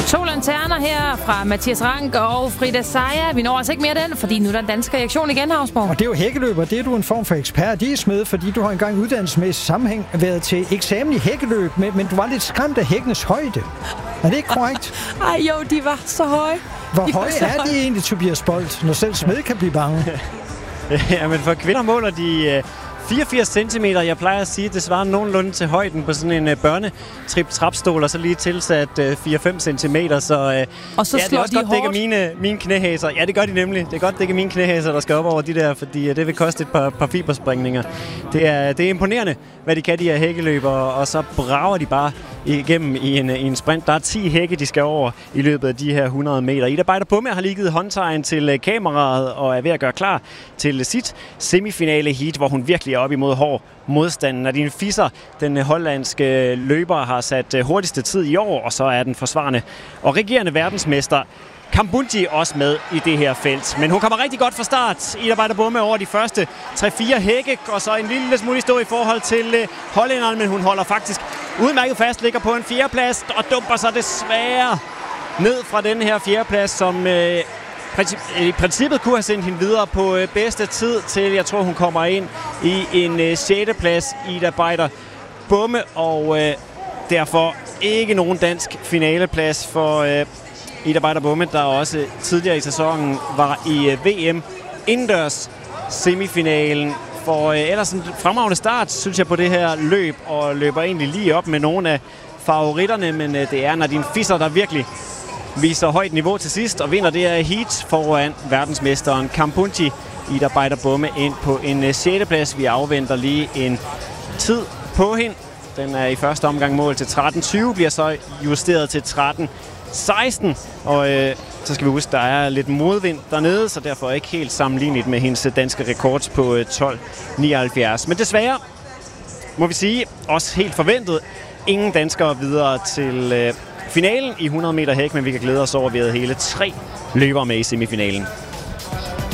To lanterner her fra Mathias Rank og Frida Sejer. Vi når altså ikke mere den, fordi nu er der en dansk reaktion igen, Havsborg. Og det er jo hækkeløber, det er du en form for ekspert i, Smed, fordi du har engang uddannelsesmæssig sammenhæng været til eksamen i hækkeløb, men du var lidt skræmt af hækkenes højde. Er det ikke korrekt? Ej jo, de var så høje. Hvor høje er de egentlig, Tobias Bolt, når selv Smed kan blive bange? Jamen for kvinder måler de 84 cm. Jeg plejer at sige, at det svarer nogenlunde til højden på sådan en børnetrip-trapstol, og så lige tilsat 4-5 cm. Så, og så ja, det er også godt dække mine knæhæser. Ja, det gør de nemlig. Det er godt dække mine knæhæser, der skal op over de der, fordi det vil koste et par fiberspringninger. Det er imponerende, hvad de kan, de her hækkeløbere, og så brager de bare igennem i en sprint. Der er 10 hække, de skal over i løbet af de her 100 meter. Ida Bejder Bumme har lige givet håndtegn til kameraet og er ved at gøre klar til sit semifinale heat, hvor hun virkelig er op imod hård modstand. Nadine Fischer, den hollandske løber, har sat hurtigste tid i år, og så er den forsvarende og regerende verdensmester Kambundji også med i det her felt. Men hun kommer rigtig godt fra start. Ida Bejder Bumme over de første 3-4 hække, og så en lille smule stå i forhold til hollænderen, men hun holder faktisk udmærket fast, ligger på en 4. plads og dumper sig desværre ned fra den her 4. plads, som i princippet kunne have sendt hende videre på bedste tid til, jeg tror hun kommer ind i en 6. plads, Ida Bejder Bumme, og derfor ikke nogen dansk finaleplads for Ida Bejder Bumme, der også tidligere i sæsonen var i VM indendørs semifinalen. For ellers en fremragende start, synes jeg, på det her løb, og løber egentlig lige op med nogle af favoritterne, men det er Nadine Fischer, der virkelig viser højt niveau til sidst, og vinder det her heat foran verdensmesteren Kambundji. Ida Bejder Bumme ind på en 6. plads. Vi afventer lige en tid på hende. Den er i første omgang mål til 13.20, bliver så justeret til 13.16, og så skal vi huske, der er lidt modvind dernede, så derfor ikke helt sammenlignet med hendes danske rekord på 12.79. Men desværre, må vi sige, også helt forventet, ingen danskere videre til finalen i 100 meter hæk, men vi kan glæde os over, at vi havde hele 3 løbere med i semifinalen.